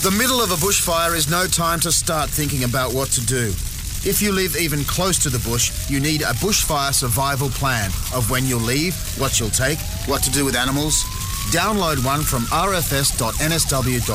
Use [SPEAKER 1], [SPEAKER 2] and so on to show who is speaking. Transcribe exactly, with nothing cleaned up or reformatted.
[SPEAKER 1] The middle of a bushfire is no time to start thinking about what to do. If you live even close to the bush, you need a bushfire survival plan of when you'll leave, what you'll take, what to do with animals. Download one from r f s dot n s w dot